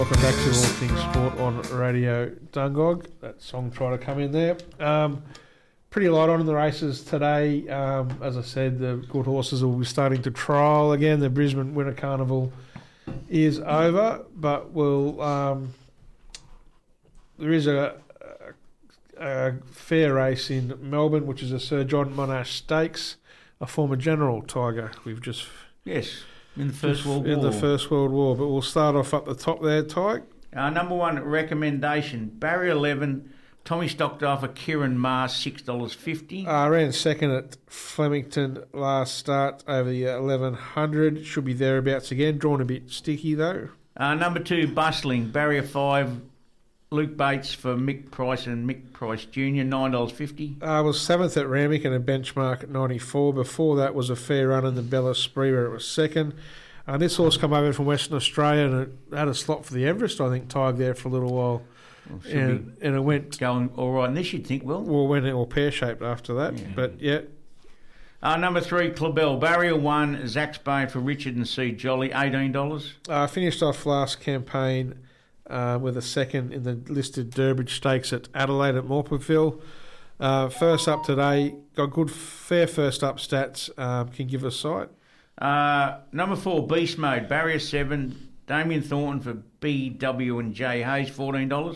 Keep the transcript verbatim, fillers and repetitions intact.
Welcome back to All Things Sport on Radio Dungog. That song tried to come in there. Um, pretty light on in the races today. Um, as I said, the good horses will be starting to trial again. The Brisbane Winter Carnival is over, but we'll, um, there is a, a, a fair race in Melbourne, which is a Sir John Monash Stakes, a former General Tiger. We've just... Yes. In the First World War. In the First World War. But we'll start off up the top there, Tyke. Uh, number one recommendation, Barrier eleven, Tommy Stockdale for Kieran Mars, six dollars fifty. I uh, ran second at Flemington last start over the eleven hundred. Should be thereabouts again. Drawn a bit sticky, though. Uh, number two, Bustling, Barrier five, Luke Bates for Mick Price and Mick Price Junior, nine dollars fifty. I was seventh at Ramick and a benchmark at ninety-four. Before that was a fair run in the Bella Spree where it was second. And uh, this horse come over from Western Australia and it had a slot for the Everest, I think, tied there for a little while. Well, and, and it went... Going all right in this, you'd think, Will. Well, went all pear-shaped after that. Yeah. But, yeah. Uh, number three, Clabell, Barrier one, Zach Spain for Richard and C. Jolly, eighteen dollars. I uh, finished off last campaign... Uh, with a second in the listed Durbridge Stakes at Adelaide at Morpurville. Uh, first up today, got good, fair first up stats. Um, can give us sight. Uh, number four, Beast Mode, Barrier seven, Damien Thornton for B, W and J Hayes, fourteen dollars.